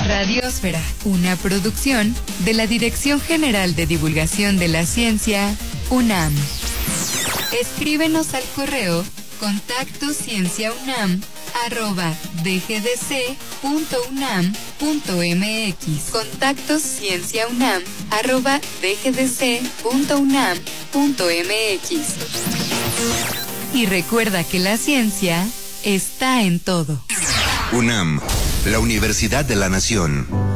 Radiosfera, una producción de la Dirección General de Divulgación de la Ciencia, UNAM. Escríbenos al correo contactocienciaunam@dgdc.unam.mx. contactocienciaunam@dgdc.unam.mx. Y recuerda que la ciencia está en todo. UNAM, la Universidad de la Nación.